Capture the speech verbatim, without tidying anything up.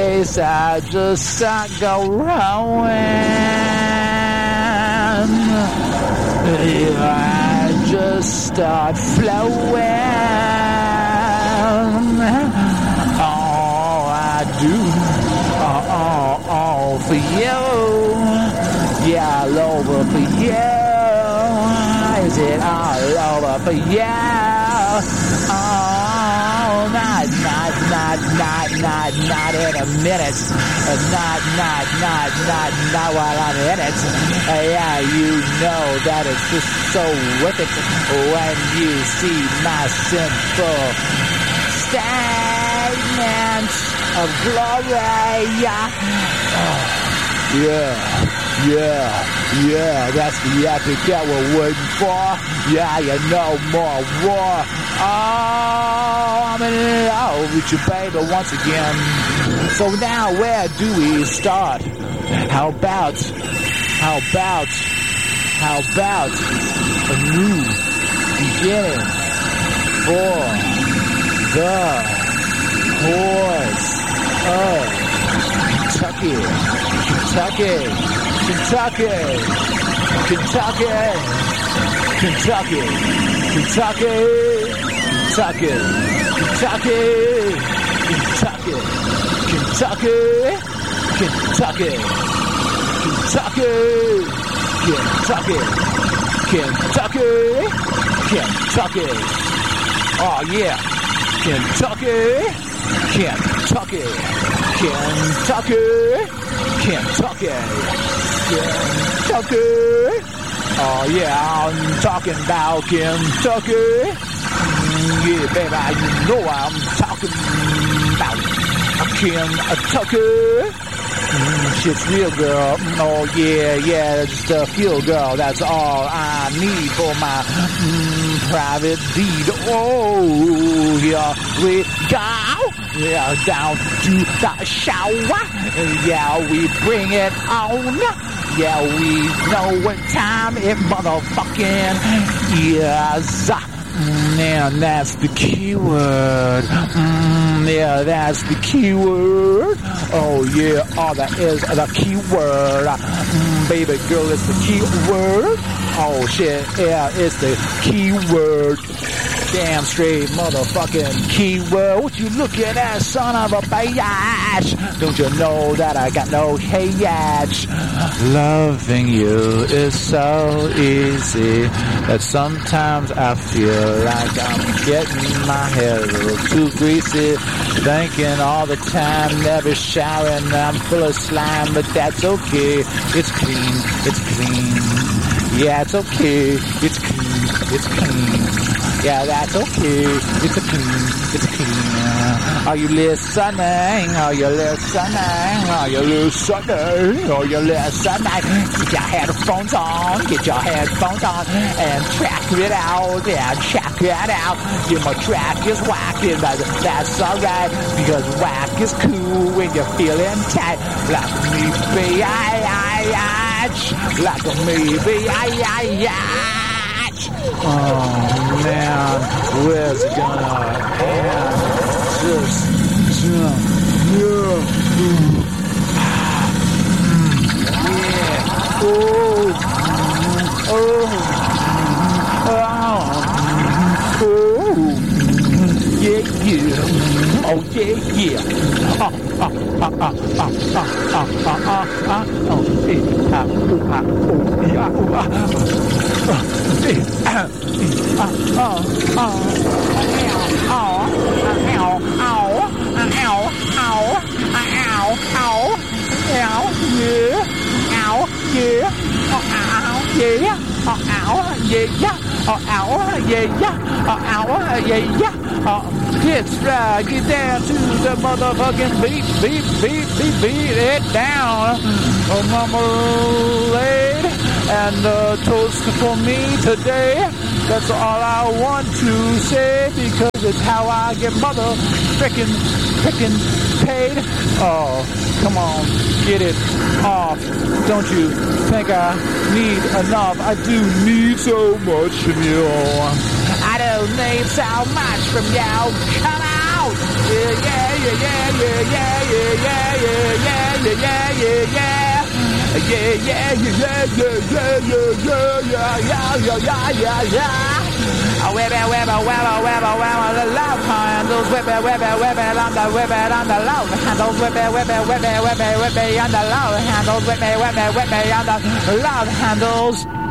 face, I just start going. I just start flowing. All I do, oh, oh, oh, for you. Yeah, all over for you. Is it all over for you? Oh, not, not, not, not, not, not in a minute. Not, not, not, not, not while I'm in it. Yeah, you know that it's just so wicked when you see my sinful statement of glory. Oh, yeah. Yeah, yeah, that's the epic that we're waiting for. Yeah, you know more war. Oh, I'm in love with you, baby, once again. So now where do we start? How about, how about, how about a new beginning for the horse of Kentucky? Kentucky. Kentucky, Kentucky, Kentucky, Kentucky, Kentucky, Kentucky, Kentucky, Kentucky, Kentucky, Kentucky, Kentucky, Kentucky. Oh yeah, Kentucky, Kentucky, Kentucky, Kentucky. Kentucky. Oh yeah, I'm talking about Kentucky. Yeah, baby, you know I'm talking about Kentucky. Mm, shit's real, girl. Oh yeah, yeah, just a feel, girl. That's all I need for my mm, private deed. Oh, here we go. Yeah, down to the shower. Yeah, we bring it on. Yeah, we know what time it motherfucking is. Mm, yeah, that's the key word. Mm, yeah, that's the key word. Oh, yeah, all that is the key word. Mm, baby girl, it's the key word. Oh, shit, yeah, it's the key word. Damn straight motherfucking keyword. What you looking at, son of a bitch? Don't you know that I got no hatch? Loving you is so easy that sometimes I feel like I'm getting my hair a little too greasy. Thinking all the time, never showering, I'm full of slime, but that's okay. It's clean, it's clean. Yeah, it's okay. It's clean, it's clean. Yeah, that's okay. It's a clean, it's clean. Are you listening? Are you listening? Are you listening? Are you listening? Get your headphones on, get your headphones on, and check it out, yeah, check it out. Yeah, my track is whacking, but that's alright, because whack is cool when you're feeling tight. Like me, be I, I, I, like me, be I, I, I. Oh man, where's it gonna end? Just, just, yeah, ooh, ah, mm, yeah, oh, oh, oh, oh, yeah, yeah, oh yeah, yeah, ah, ah, ah, ah, ah, ah, ah, ah, ah, oh, eh, ah, oh, ah, oh, yeah, oh, ah, ah, eh. Oh, oh, oh, ow, ow, ow, ow, ow, ow, ow, ow, ow, yeah, ow, yeah, oh, ow, yeah, oh, ow, yeah, yeah, oh, ow, yeah, yeah, oh, ow, yeah, yeah, oh, it's right, get down to the motherfucking beat, beat, beat, beat, beat it down, oh, marmalade, and uh, toast for me today. That's all I want to say, because it's how I get mother frickin' frickin' paid. Oh, come on, get it off. Don't you think I need enough? I do need so much from you. I don't need so much from you. Come on. out. Yeah, yeah, yeah, yeah, yeah, yeah, yeah, yeah, yeah, yeah, yeah, yeah. Yeah, yeah, yeah, yeah, yeah, yeah, yeah, yeah, yeah, yeah, yeah, yeah. Whip it, whip it, whip it, whip it, whip it, the love handles. Whip it, whip it, whip it on the, whip it on the love handles. Whip it, whip it, whip it, whip it, whip it on the love handles. Whip it, whip it, whip it on the love handles.